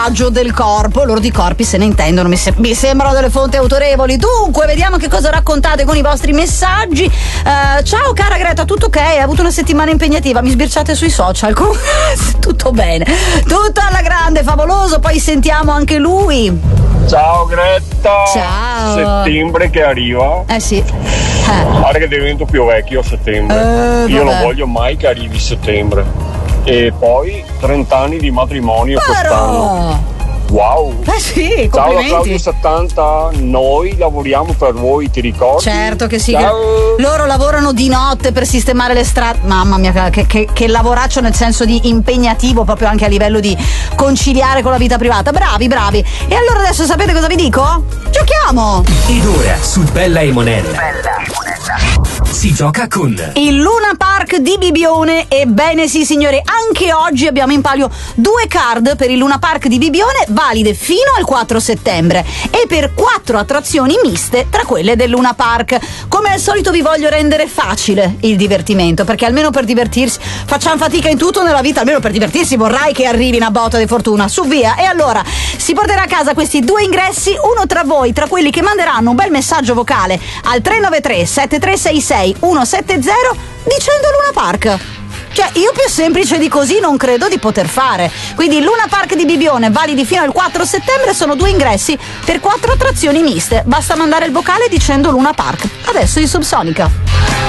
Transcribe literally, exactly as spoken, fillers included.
del corpo, loro di corpi se ne intendono, mi, se- mi sembrano delle fonti autorevoli. Dunque, vediamo che cosa raccontate con i vostri messaggi. Uh, ciao cara Greta, tutto ok? Hai avuto una settimana impegnativa, mi sbirciate sui social. Tutto bene, tutto alla grande, favoloso. Poi sentiamo anche lui. Ciao Greta. Ciao. Settembre che arriva. Eh sì. Eh. Guarda che divento più vecchio a settembre. Eh, Io vabbè. non voglio mai che arrivi settembre. E poi trenta anni di matrimonio Però. quest'anno. Wow. Eh sì, Ciao da complimenti. Claudio settanta, noi lavoriamo per voi, ti ricordi? Certo che sì, Ciao. che loro lavorano di notte per sistemare le strade. Mamma mia, che, che, che lavoraccio, nel senso di impegnativo, proprio anche a livello di conciliare con la vita privata. Bravi, bravi. E allora adesso sapete cosa vi dico? Giochiamo! Ed ora su Bella e Monella si gioca con il Luna Park di Bibione. Ebbene sì signore, anche oggi abbiamo in palio due card per il Luna Park di Bibione, valide fino al quattro settembre, e per quattro attrazioni miste tra quelle del Luna Park. Come al solito vi voglio rendere facile il divertimento, perché almeno per divertirsi facciamo fatica in tutto nella vita, almeno per divertirsi vorrai che arrivi una botta di fortuna, su via. E allora si porterà a casa questi due ingressi, uno tra voi, tra quelli che manderanno un bel messaggio vocale al tre nove tre sette tre sei sei uno sette zero dicendo Luna Park. Cioè, io più semplice di così non credo di poter fare. Quindi il Luna Park di Bibione, validi fino al quattro settembre, sono due ingressi per quattro attrazioni miste. Basta mandare il vocale dicendo Luna Park. Adesso in Subsonica.